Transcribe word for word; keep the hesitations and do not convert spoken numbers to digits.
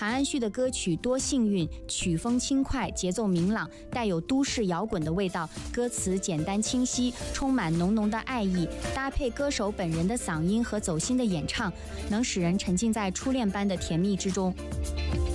韩安旭的歌曲多幸运，曲风轻快，节奏明朗，带有都市摇滚的味道，歌词简单清晰，充满浓浓的爱意，搭配歌手本人的嗓音和走心的演唱，能使人沉浸在初恋般的甜蜜之中。